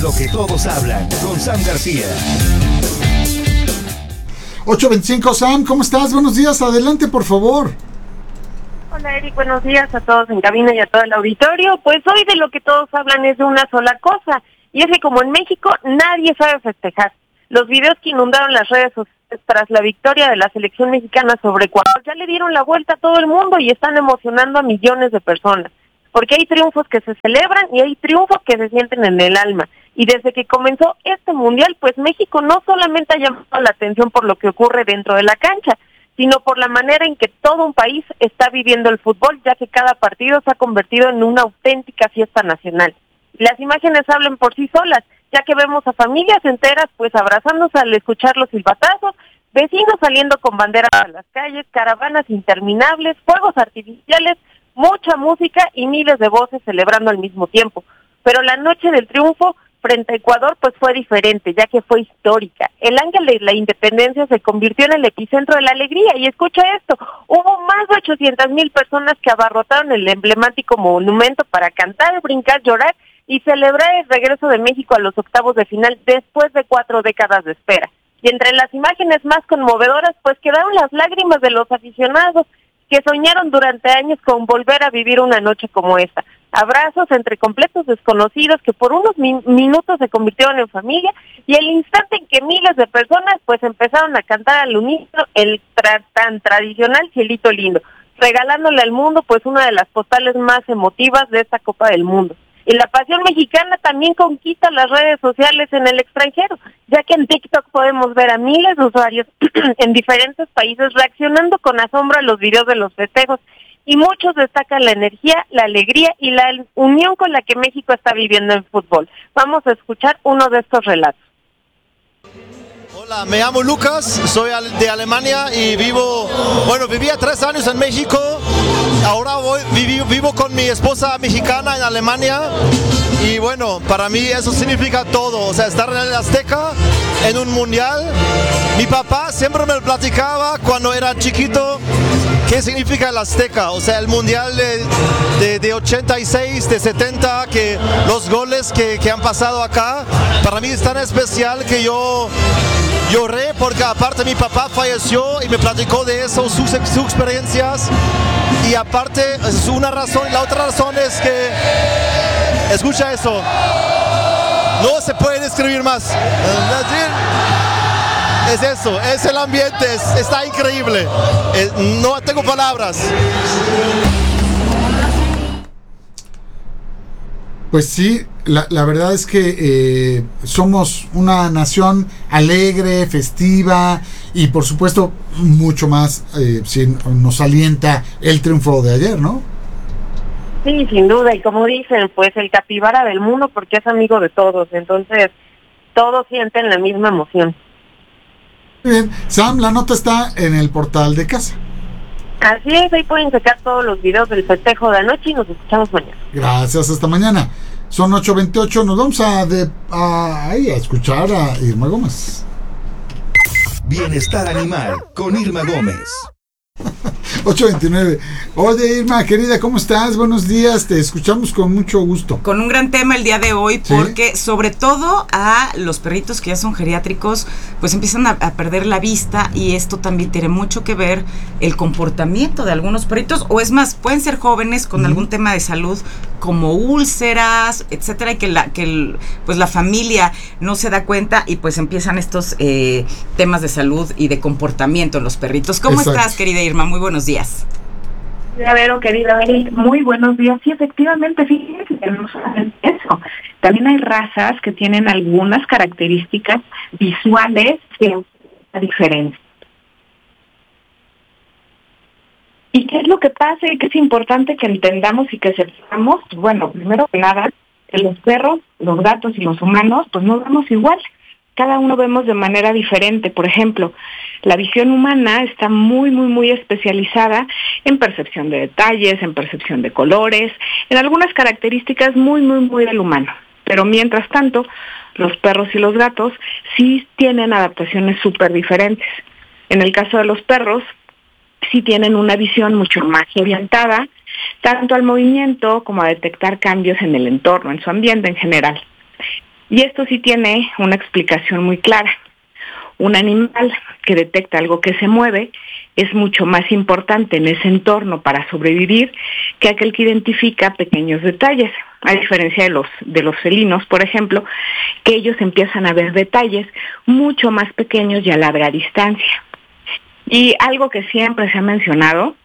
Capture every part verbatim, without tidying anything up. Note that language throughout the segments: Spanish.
lo que todos hablan, con Sam García. ocho veinticinco, Sam, ¿cómo estás? Buenos días, adelante, por favor. Hola, Eric, buenos días a todos en cabina y a todo el auditorio. Pues hoy de lo que todos hablan es de una sola cosa, y es que como en México nadie sabe festejar. Los videos que inundaron las redes sociales tras la victoria de la selección mexicana sobre Ecuador ya le dieron la vuelta a todo el mundo y están emocionando a millones de personas. Porque hay triunfos que se celebran y hay triunfos que se sienten en el alma. Y desde que comenzó este mundial, pues México no solamente ha llamado la atención por lo que ocurre dentro de la cancha, sino por la manera en que todo un país está viviendo el fútbol, ya que cada partido se ha convertido en una auténtica fiesta nacional. Las imágenes hablan por sí solas, ya que vemos a familias enteras pues abrazándose al escuchar los silbatazos, vecinos saliendo con banderas a las calles, caravanas interminables, fuegos artificiales, mucha música y miles de voces celebrando al mismo tiempo. Pero la noche del triunfo frente a Ecuador pues fue diferente, ya que fue histórica. El ángel de la independencia se convirtió en el epicentro de la alegría, y escucha esto, hubo más de ochocientas mil personas que abarrotaron el emblemático monumento para cantar, brincar, llorar y celebrar el regreso de México a los octavos de final después de cuatro décadas de espera. Y entre las imágenes más conmovedoras pues quedaron las lágrimas de los aficionados que soñaron durante años con volver a vivir una noche como esta. Abrazos entre completos desconocidos que por unos min- minutos se convirtieron en familia, y el instante en que miles de personas pues empezaron a cantar al unísono el tra- tan tradicional Cielito Lindo, regalándole al mundo pues una de las postales más emotivas de esta Copa del Mundo. Y la pasión mexicana también conquista las redes sociales en el extranjero, ya que en TikTok podemos ver a miles de usuarios en diferentes países reaccionando con asombro a los videos de los festejos, y muchos destacan la energía, la alegría y la unión con la que México está viviendo el fútbol. Vamos a escuchar uno de estos relatos. Hola, me llamo Lucas, soy de Alemania y vivo, bueno, vivía tres años en México, ahora voy, vivo, vivo con mi esposa mexicana en Alemania, y bueno, para mí eso significa todo, o sea, estar en el Azteca, en un mundial. Mi papá siempre me platicaba cuando era chiquito qué significa el Azteca, o sea, el mundial de, de, de ochenta y seis, de setenta, que los goles que, que han pasado acá, para mí es tan especial que yo lloré, porque aparte mi papá falleció y me platicó de eso, sus, sus experiencias, y aparte es una razón, la otra razón es que, escucha eso, no se puede describir más. Es eso, es el ambiente, es, está increíble. Es, no tengo palabras. Pues sí, la, la verdad es que eh, somos una nación alegre, festiva, y por supuesto mucho más eh, si nos alienta el triunfo de ayer, ¿no? Sí, sin duda, y como dicen, pues el capibara del mundo, porque es amigo de todos, entonces todos sienten la misma emoción. Bien, Sam, la nota está en el portal de casa. Así es, ahí pueden checar todos los videos del festejo de anoche y nos escuchamos mañana. Gracias, hasta mañana. Son ocho veintiocho, nos vamos a, de, a, a escuchar a Irma Gómez. Bienestar Animal con Irma Gómez. ocho veintinueve. Oye, Irma, querida, ¿cómo estás? Buenos días, te escuchamos con mucho gusto. Con un gran tema el día de hoy, ¿Sí? Porque sobre todo a los perritos que ya son geriátricos, pues empiezan a, a perder la vista, y esto también tiene mucho que ver el comportamiento de algunos perritos, o es más, pueden ser jóvenes con uh-huh. algún tema de salud como úlceras, etcétera, y que la que el, pues la familia no se da cuenta, y pues empiezan estos eh, temas de salud y de comportamiento en los perritos. ¿Cómo Exacto. estás, querida Irma? Muy buenos días. A ver, querida Eric, muy buenos días. Sí, efectivamente, fíjense que no solamente eso. También hay razas que tienen algunas características visuales que hacen la diferencia. ¿Y qué es lo que pasa y qué es importante que entendamos y que sepamos? Bueno, primero que nada, que los perros, los gatos y los humanos, pues no vemos igual. Cada uno vemos de manera diferente. Por ejemplo, la visión humana está muy, muy, muy especializada en percepción de detalles, en percepción de colores, en algunas características muy, muy, muy del humano. Pero mientras tanto, los perros y los gatos sí tienen adaptaciones súper diferentes. En el caso de los perros, sí tienen una visión mucho más orientada, tanto al movimiento como a detectar cambios en el entorno, en su ambiente en general. Y esto sí tiene una explicación muy clara. Un animal que detecta algo que se mueve es mucho más importante en ese entorno para sobrevivir que aquel que identifica pequeños detalles, a diferencia de los de los felinos, por ejemplo, que ellos empiezan a ver detalles mucho más pequeños y a larga distancia. Y algo que siempre se ha mencionado,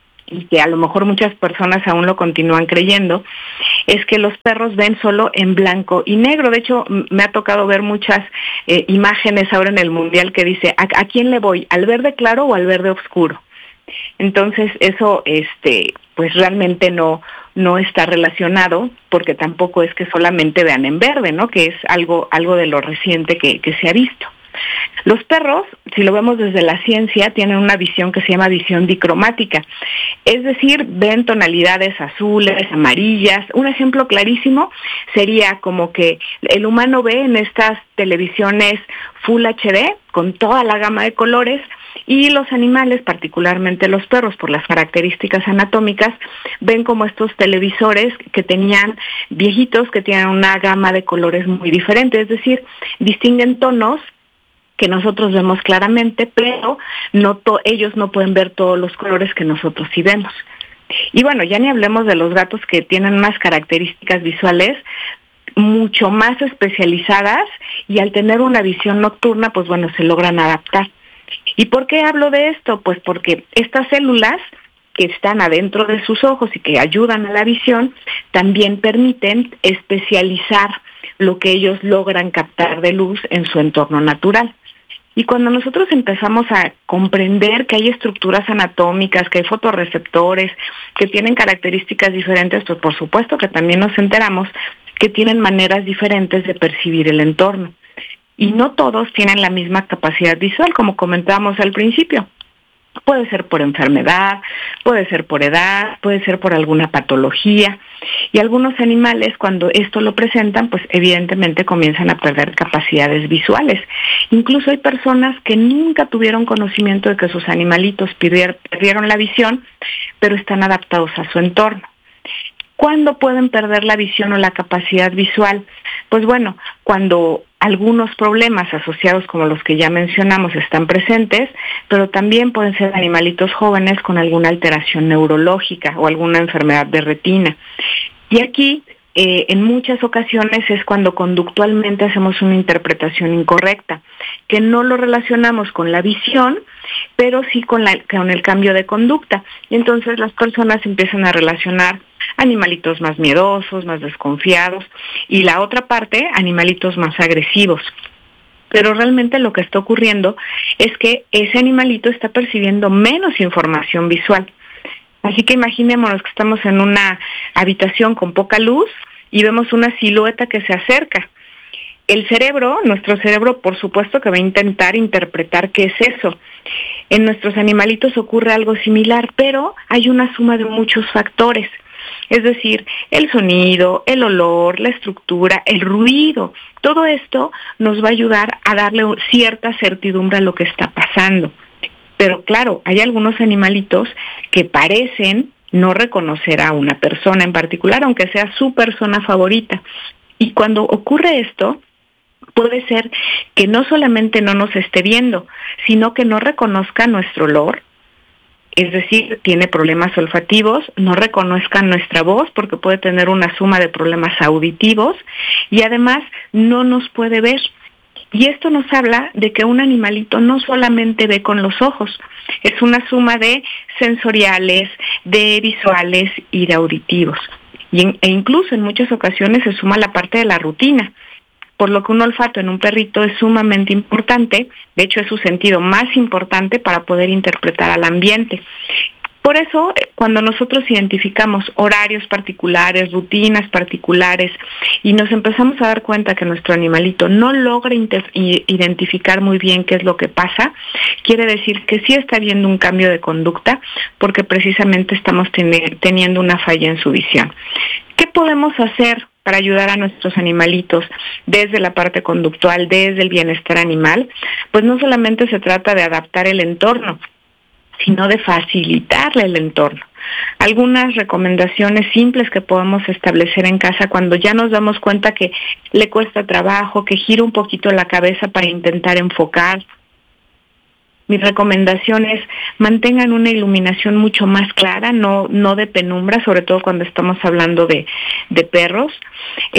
y que a lo mejor muchas personas aún lo continúan creyendo, es que los perros ven solo en blanco y negro. De hecho, me ha tocado ver muchas eh, imágenes ahora en el Mundial que dice, ¿a, ¿a quién le voy? ¿Al verde claro o al verde oscuro? Entonces, eso este pues realmente no no está relacionado, porque tampoco es que solamente vean en verde, ¿no? Que es algo algo de lo reciente que, que se ha visto. Los perros, si lo vemos desde la ciencia, tienen una visión que se llama visión dicromática, es decir, ven tonalidades azules, amarillas. Un ejemplo clarísimo sería como que el humano ve en estas televisiones Full H D con toda la gama de colores, y los animales, particularmente los perros, por las características anatómicas, ven como estos televisores que tenían viejitos que tienen una gama de colores muy diferente, es decir, distinguen tonos que nosotros vemos claramente, pero no to- ellos no pueden ver todos los colores que nosotros sí vemos. Y bueno, ya ni hablemos de los gatos, que tienen unas características visuales mucho más especializadas, y al tener una visión nocturna, pues bueno, se logran adaptar. ¿Y por qué hablo de esto? Pues porque estas células que están adentro de sus ojos y que ayudan a la visión, también permiten especializar lo que ellos logran captar de luz en su entorno natural. Y cuando nosotros empezamos a comprender que hay estructuras anatómicas, que hay fotorreceptores, que tienen características diferentes, pues por supuesto que también nos enteramos que tienen maneras diferentes de percibir el entorno. Y no todos tienen la misma capacidad visual, como comentábamos al principio. Puede ser por enfermedad, puede ser por edad, puede ser por alguna patología. Y algunos animales, cuando esto lo presentan, pues evidentemente comienzan a perder capacidades visuales. Incluso hay personas que nunca tuvieron conocimiento de que sus animalitos perdier, perdieron la visión, pero están adaptados a su entorno. ¿Cuándo pueden perder la visión o la capacidad visual? Pues bueno, cuando algunos problemas asociados como los que ya mencionamos están presentes, pero también pueden ser animalitos jóvenes con alguna alteración neurológica o alguna enfermedad de retina. Y aquí, eh, en muchas ocasiones es cuando conductualmente hacemos una interpretación incorrecta, que no lo relacionamos con la visión, pero sí con, la, con el cambio de conducta. Y entonces las personas empiezan a relacionar animalitos más miedosos, más desconfiados, y la otra parte, animalitos más agresivos. Pero realmente lo que está ocurriendo es que ese animalito está percibiendo menos información visual. Así que imaginémonos que estamos en una habitación con poca luz y vemos una silueta que se acerca. El cerebro, nuestro cerebro, por supuesto que va a intentar interpretar qué es eso. En nuestros animalitos ocurre algo similar, pero hay una suma de muchos factores. Es decir, el sonido, el olor, la estructura, el ruido, todo esto nos va a ayudar a darle cierta certidumbre a lo que está pasando. Pero claro, hay algunos animalitos que parecen no reconocer a una persona en particular, aunque sea su persona favorita. Y cuando ocurre esto, puede ser que no solamente no nos esté viendo, sino que no reconozca nuestro olor. Es decir, tiene problemas olfativos, no reconozca nuestra voz porque puede tener una suma de problemas auditivos, y además no nos puede ver. Y esto nos habla de que un animalito no solamente ve con los ojos, es una suma de sensoriales, de visuales y de auditivos. Y en, e incluso en muchas ocasiones se suma la parte de la rutina, por lo que un olfato en un perrito es sumamente importante. De hecho, es su sentido más importante para poder interpretar al ambiente. Por eso, cuando nosotros identificamos horarios particulares, rutinas particulares, y nos empezamos a dar cuenta que nuestro animalito no logra inter- identificar muy bien qué es lo que pasa, quiere decir que sí está habiendo un cambio de conducta, porque precisamente estamos ten- teniendo una falla en su visión. ¿Qué podemos hacer para ayudar a nuestros animalitos desde la parte conductual, desde el bienestar animal? Pues no solamente se trata de adaptar el entorno, sino de facilitarle el entorno. algunas recomendaciones simples que podemos establecer en casa cuando ya nos damos cuenta que le cuesta trabajo, que gira un poquito la cabeza para intentar enfocar. Mi recomendación es mantengan una iluminación mucho más clara, no, no de penumbra, sobre todo cuando estamos hablando de, de perros.